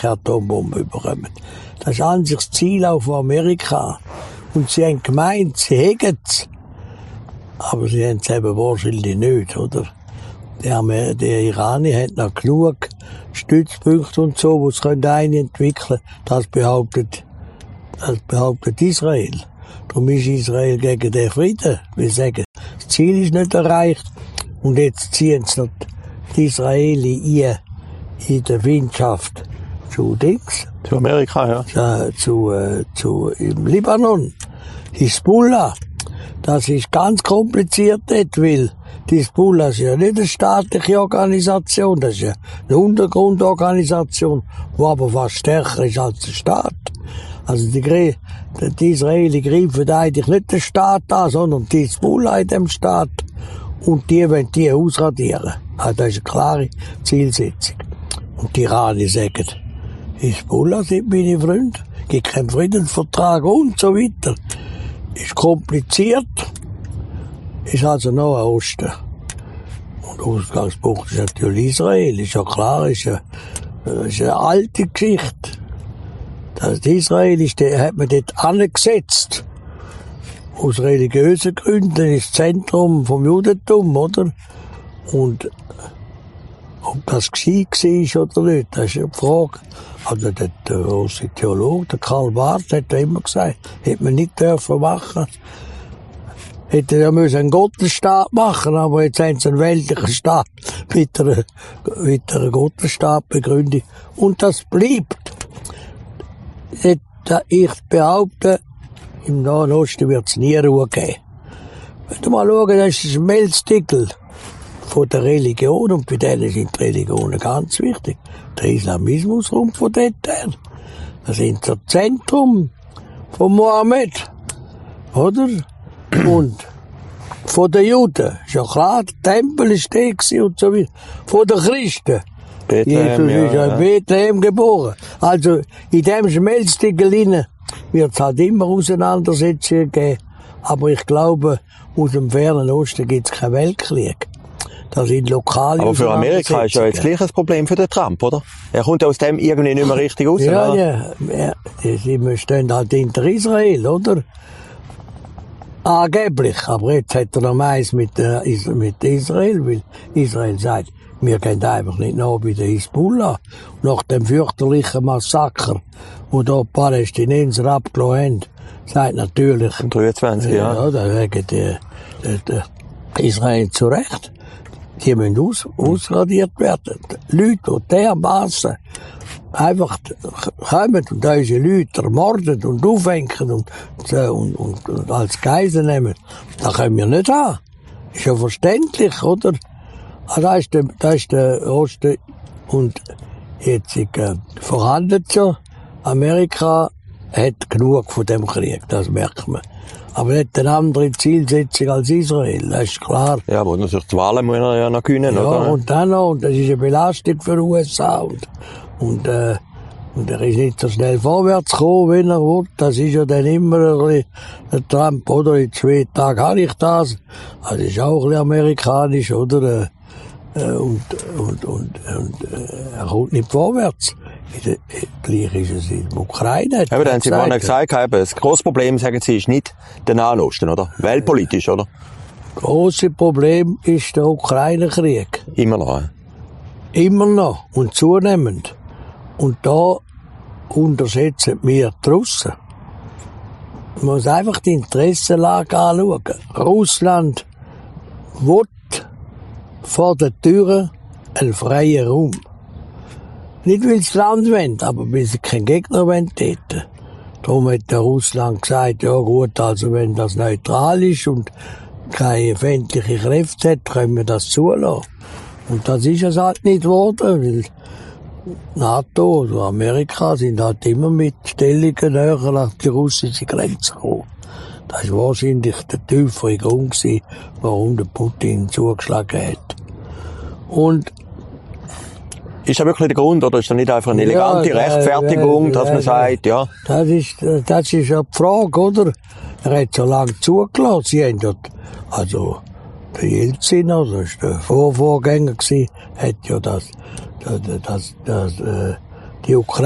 keine Atombombe bekommen. Das ist an sich das Ziel auch von Amerika. Und sie haben gemeint, sie hätten es. Aber sie haben es eben wahrscheinlich nicht, oder? Der Iraner hat noch genug Stützpunkte und so, wo sie entwickeln können. Das behauptet Israel. Darum ist Israel gegen den Frieden. Wir sagen, das Ziel ist nicht erreicht. Und jetzt ziehen sie noch die Israelis in der Windschaft zu Dings. Zu Amerika, ja. Im Libanon. Hisbollah. Das ist ganz kompliziert dort, weil die Hisbollah ist ja nicht eine staatliche Organisation, das ist ja eine Untergrundorganisation, die aber fast stärker ist als der Staat. Also die Israelis greifen eigentlich nicht den Staat an, sondern die Hisbollah in dem Staat. Und die wollen die ausradieren. Also das ist eine klare Zielsetzung. Und die Iraner sagen, Hisbollah sind meine Freunde, gibt keinen Friedensvertrag und so weiter. Ist kompliziert, ist also noch ein Osten. Und Ausgangspunkt ist natürlich Israel, ist ja klar, ist eine alte Geschichte. Das Israel hat man dort angesetzt. Aus religiösen Gründen ist das Zentrum vom Judentum, oder? Und ob das gescheit war oder nicht, das ist eine Frage. Also der große Theologe, der Karl Barth, hat immer gesagt, hätte man nicht dürfen machen. Hätte ja einen Gottesstaat machen, aber jetzt haben sie einen weltlichen Staat mit einer Gottesstaat begründet. Und das bleibt. Ich behaupte, im Nahen Osten wird es nie Ruhe geben. Wenn du mal schauen, das ist ein Schmelzdeckel von der Religion, und bei denen sind die Religionen ganz wichtig. Der Islamismus kommt von dort her. Das ist das Zentrum von Mohammed, oder? Und von den Juden, ist ja klar, der Tempel ist da und so weiter. Von den Christen. Bethlehem, Jesus ist ja in Bethlehem geboren. Also in dem Schmelzdeckel wird es halt immer Auseinandersetzungen geben. Aber ich glaube, aus dem Fernen Osten gibt es keinen Weltkrieg. Das sind lokale Aber für Amerika ist ja jetzt gleich ein Problem für den Trump, oder? Er kommt aus dem irgendwie nicht mehr richtig raus, ja, oder? Ja, sie stehen halt hinter Israel, oder? Angeblich. Aber jetzt hat er noch meins mit Israel, weil Israel sagt, wir gehen einfach nicht nach bei der Hisbollah. Nach dem fürchterlichen Massaker, wo da die Palästinenser abgelassen haben, sagt natürlich... 23, ja. Ja, da sagen Israel zu Recht. Die müssen ausradiert werden. Leute, die dermassen einfach kommen und unsere Leute ermorden und aufhängen und als Geisel nehmen, da können wir nicht haben. Ist ja verständlich, oder? Das ist der Osten. Und jetzt verhandelt ja. Amerika hat genug von dem Krieg, das merkt man. Aber er hat eine andere Zielsetzung als Israel, das ist klar. Ja, aber natürlich die Wahlen muss er ja noch gewinnen, ja, oder? Und dann noch, und das ist eine Belastung für die USA. Und er ist nicht so schnell vorwärts gekommen, wenn er will. Das ist ja dann immer ein bisschen der Trump, oder? In 2 Tagen habe ich das. Das ist auch ein bisschen amerikanisch, oder? Und er kommt nicht vorwärts. Gleich ist es in der Ukraine. Aber dann haben Sie vorhin gesagt, das grosse Problem, sagen Sie, ist nicht der Nahen Osten, oder? Weltpolitisch, oder? Das grosse Problem ist der Ukraine-Krieg. Immer noch. Immer noch. Und zunehmend. Und da unterschätzen wir die Russen. Man muss einfach die Interessenlage anschauen. Russland will vor der Tür einen freien Raum. Nicht, weil sie das Land wollen, aber weil sie keinen Gegner wollen dort. Darum hat der Russland gesagt, ja gut, also wenn das neutral ist und keine feindliche Kräfte hat, können wir das zulassen. Und das ist es halt nicht geworden, weil NATO oder Amerika sind halt immer mit Stellungen näher nach die russische Grenze gekommen. Das war wahrscheinlich der tiefere Grund gewesen, warum der Putin zugeschlagen hat. Und ist das wirklich der Grund, oder ist das nicht einfach eine elegante Rechtfertigung, dass man sagt, ja? Das ist ja die Frage, oder? Er hat so lange zugelassen. Sie haben dort, also, der Jelzin, also, das war der Vorvorgänger gewesen, hat ja die Ukraine